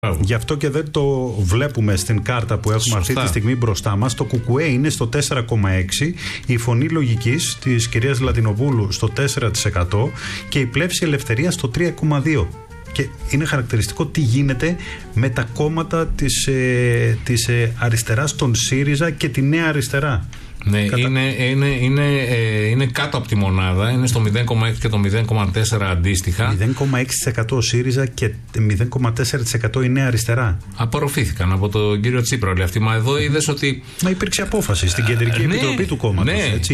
Γι' αυτό και δεν το βλέπουμε στην κάρτα που έχουμε αυτή τη στιγμή μπροστά μας. Το ΚΚΕ είναι στο 4,6%, η Φωνή Λογικής της κυρίας Λατινοπούλου στο 4% και η Πλεύση Ελευθερία στο 3,2%. Και είναι χαρακτηριστικό τι γίνεται με τα κόμματα της αριστεράς, τον ΣΥΡΙΖΑ και τη Νέα Αριστερά. Ναι, είναι κάτω από τη μονάδα, είναι στο 0,6 και το 0,4 αντίστοιχα. 0,6% ΣΥΡΙΖΑ και 0,4% η Νέα Αριστερά. Απορροφήθηκαν από τον κύριο Τσίπρα όλοι αυτοί. Μα εδώ είδες ότι. Μα υπήρξε απόφαση στην Κεντρική Επιτροπή του κόμματος. Ναι.